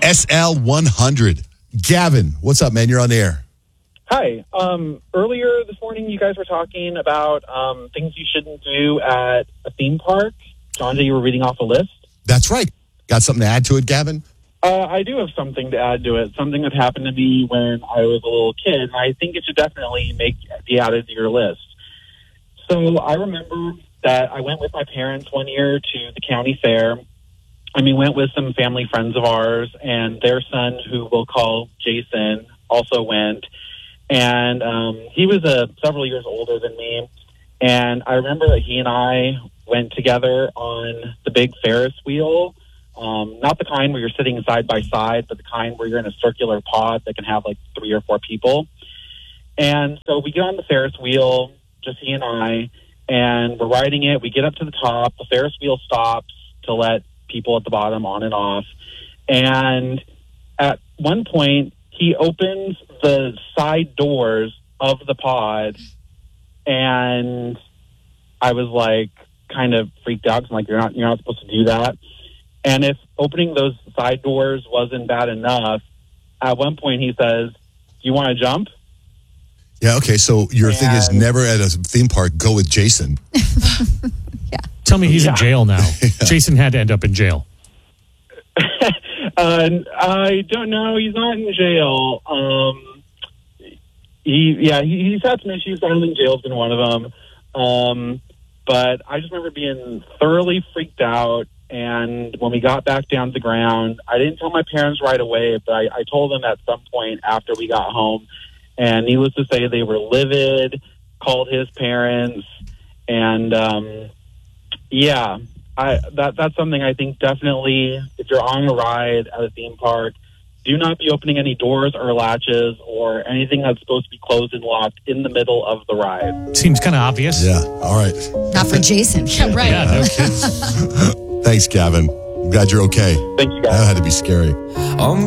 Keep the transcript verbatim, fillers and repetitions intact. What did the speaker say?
S L one hundred. Gavin, what's up, man? You're on the air. Hi. Um, earlier this morning, you guys were talking about um, things you shouldn't do at a theme park. John, you were reading off a list. That's right. Got something to add to it, Gavin? Uh, I do have something to add to it. Something that happened to me when I was a little kid, and I think it should definitely make be added to your list. So I remember that I went with my parents one year to the county fair. I mean, went with some family friends of ours, and their son, who we'll call Jason, also went. And um, he was uh, several years older than me. And I remember that he and I went together on the big Ferris wheel. Um, not the kind where you're sitting side by side, but the kind where you're in a circular pod that can have like three or four people. And so we get on the Ferris wheel, just he and I, and we're riding it. We get up to the top. The Ferris wheel stops to let people at the bottom on and off. And at one point, he opens the side doors of the pod, and I was like kind of freaked out. 'Cause I'm like, you're not, you're not supposed to do that. And if opening those side doors wasn't bad enough, at one point he says, "Do you want to jump?" Yeah, okay, so your and, thing is never at a theme park, go with Jason. Yeah. Tell me he's Yeah. in jail now. Yeah. Jason had to end up in jail. uh, I don't know. He's not in jail. Um, he, yeah, he, he's had some issues. Island jail's been one of them. Um, but I just remember being thoroughly freaked out. And when we got back down to the ground, I didn't tell my parents right away, but I, I told them at some point after we got home. And needless to say, they were livid, called his parents, and um, yeah, I, that that's something I think definitely, if you're on a ride at a theme park, do not be opening any doors or latches or anything that's supposed to be closed and locked in the middle of the ride. Seems kind of obvious. Yeah, all right. Not for Jason. Yeah, right. Yeah, no kidding. Thanks, Gavin. I'm glad you're okay. Thank you, guys. That had to be scary. I'm